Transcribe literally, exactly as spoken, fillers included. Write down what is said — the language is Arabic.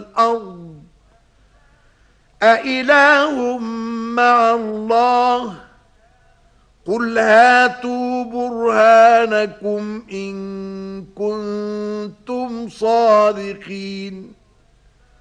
والأرض أإله مع الله قل هاتوا برهانكم إن كنتم صادقين